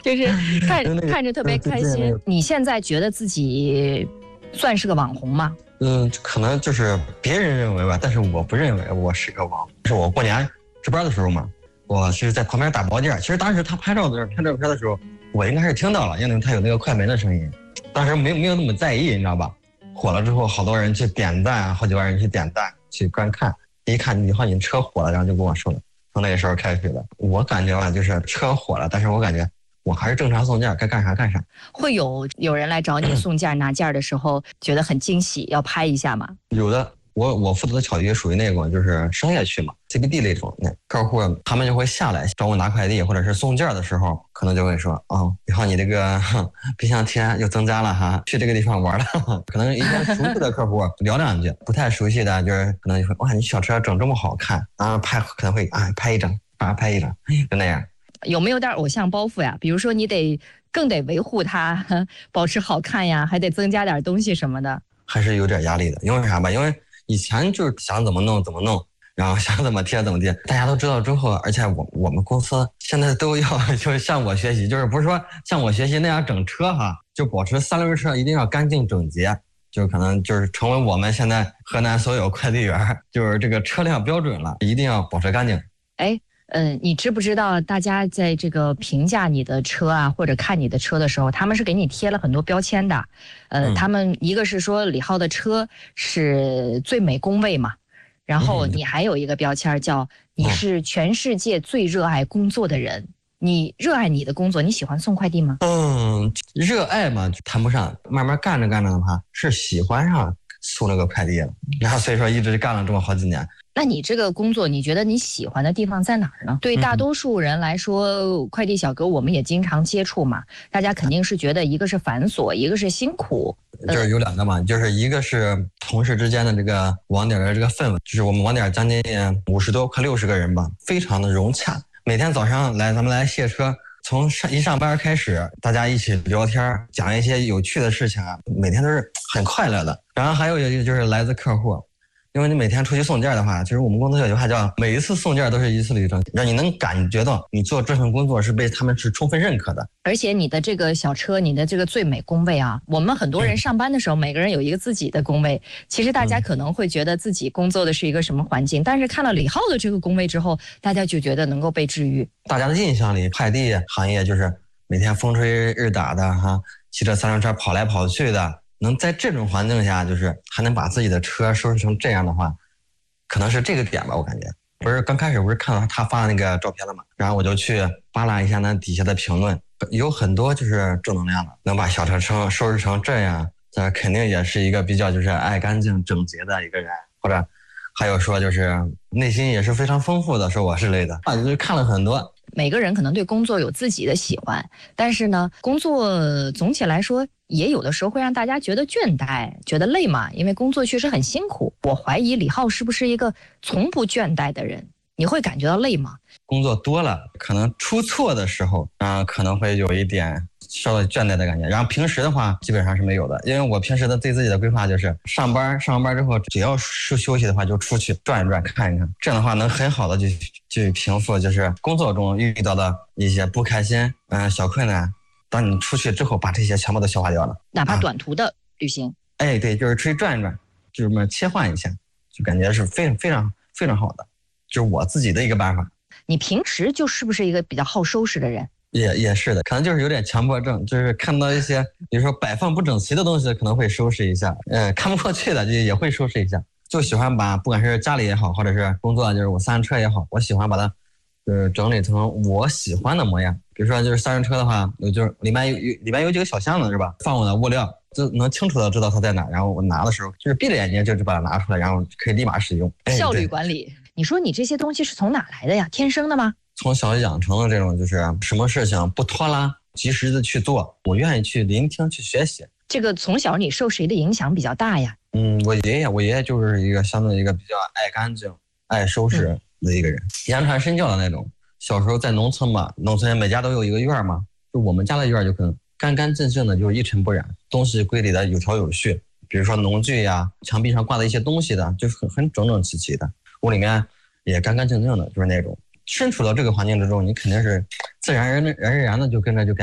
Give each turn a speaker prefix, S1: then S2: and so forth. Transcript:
S1: 就是看着特别开心。你现在觉得自己算是个网红吗？
S2: 可能就是别人认为吧，但是我不认为我是个网红。是我过年值班的时候嘛，我是在旁边打包件。其实当时他拍照片的时候，我应该是听到了，因为他有那个快门的声音。当时没有那么在意，你知道吧？火了之后，好多人去点赞，好几万人去点赞去观看。一看以后你车火了，然后就跟我说了。从那个时候开始的，我感觉吧，就是车火了，但是我感觉我还是正常送件，该干啥干啥。
S1: 会有人来找你送件拿件的时候，觉得很惊喜，要拍一下吗？
S2: 有的，我负责的小区属于那种就是商业区嘛 ，CBD 那种，那客户他们就会下来找我拿快递或者是送件的时候，可能就会说，以后你这个冰箱贴又增加了哈，去这个地方玩了。可能一些熟悉的客户聊两句，不太熟悉的就是可能就会哇，你小车整这么好看啊，可能会拍一张拍一张，就那样。
S1: 有没有点偶像包袱呀？比如说你更得维护它，保持好看呀，还得增加点东西什么的。
S2: 还是有点压力的，因为啥吧？因为以前就是想怎么弄，然后想怎么贴，大家都知道之后，而且我们公司现在都要就是向我学习，就是不是说向我学习那样整车哈，就保持三轮车一定要干净整洁，就可能就是成为我们现在河南所有快递员就是这个车辆标准了，一定要保持干净。
S1: 你知不知道大家在这个评价你的车啊，或者看你的车的时候，他们是给你贴了很多标签的。他们一个是说李浩的车是最美工位嘛，然后你还有一个标签叫你是全世界最热爱工作的人。你热爱你的工作，你喜欢送快递吗？
S2: 热爱嘛谈不上，慢慢干着的话是喜欢上送那个快递了，然后所以说一直干了这么好几年。
S1: 那你这个工作，你觉得你喜欢的地方在哪儿呢？对大多数人来说，快递小哥我们也经常接触嘛，大家肯定是觉得一个是繁琐，一个是辛苦。
S2: 就是有两个嘛，就是一个是同事之间的这个网点的这个氛围，就是我们网点将近50多快60个人吧，非常的融洽。每天早上咱们来卸车，从上班开始，大家一起聊天，讲一些有趣的事情啊，每天都是很快乐的。然后还有一个就是来自客户。因为你每天出去送件的话，其实我们公司有句话叫每一次送件都是一次旅程，让你能感觉到你做这份工作是被他们是充分认可的。
S1: 而且你的这个小车，你的这个最美工位啊，我们很多人上班的时候，每个人有一个自己的工位。其实大家可能会觉得自己工作的是一个什么环境，但是看了李浩的这个工位之后，大家就觉得能够被治愈。
S2: 大家的印象里，快递行业就是每天风吹日打的哈，骑着三轮车跑来跑去的。能在这种环境下，就是还能把自己的车收拾成这样的话，可能是这个点吧，我感觉。不是刚开始不是看到他发那个照片了嘛，然后我就去扒拉一下那底下的评论，有很多就是正能量的，能把小车收拾成这样，这肯定也是一个比较就是爱干净整洁的一个人，或者还有说就是内心也是非常丰富的，说我之类的，就是看了很多。
S1: 每个人可能对工作有自己的喜欢，但是呢，工作总体来说也有的时候会让大家觉得倦怠，觉得累嘛，因为工作确实很辛苦。我怀疑李浩是不是一个从不倦怠的人？你会感觉到累吗？
S2: 工作多了，可能出错的时候可能会有一点稍微倦怠的感觉。然后平时的话基本上是没有的，因为我平时对自己的规划就是上班之后只要休息的话就出去转一转看一看，这样的话能很好的去平复就是工作中遇到的一些不开心小困难。当你出去之后把这些全部都消化掉了，
S1: 哪怕短途的旅行。
S2: 对，就是出去转一转，就是这么切换一下，就感觉是非常非常非常好的，就是我自己的一个办法。
S1: 你平时就是不是一个比较好收拾的人？
S2: 也是的，可能就是有点强迫症，就是看到一些比如说摆放不整齐的东西可能会收拾一下，看不过去的就也会收拾一下。就喜欢把不管是家里也好，或者是工作就是我三轮车也好，我喜欢把它整理成我喜欢的模样。比如说就是三轮车的话，就是里面有几个小箱子是吧，放我的物料就能清楚的知道它在哪，然后我拿的时候就是闭着眼睛就把它拿出来，然后可以立马使用。
S1: 效率管理。你说你这些东西是从哪来的呀？天生的吗？
S2: 从小养成的这种就是什么事情不拖拉，及时的去做，我愿意去聆听去学习。
S1: 这个从小你受谁的影响比较大呀？
S2: 我爷爷就是一个相对一个比较爱干净爱收拾的一个人，言传身教的那种。小时候在农村嘛，农村每家都有一个院嘛，就我们家的院就可能干干净净的，就是一尘不染，东西归理的有条有序。比如说农具呀，墙壁上挂的一些东西的，就是很整整齐齐的。屋里面也干干净净的，就是那种。身处到这个环境之中，你肯定是自然而然的就跟着就